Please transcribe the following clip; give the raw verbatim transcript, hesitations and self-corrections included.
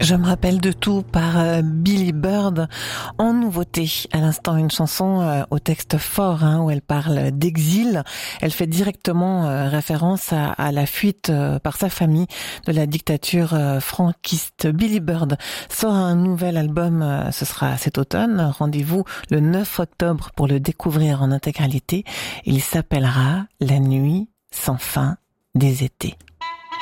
Je me rappelle de tout par euh, Billy Bird. En nouveauté, à l'instant, une chanson euh, au texte fort hein, où elle parle d'exil. Elle fait directement euh, référence à, à la fuite euh, par sa famille de la dictature euh, franquiste. Billy Bird sort un nouvel album, euh, ce sera cet automne. Rendez-vous le neuf octobre pour le découvrir en intégralité. Il s'appellera La nuit sans fin des étés.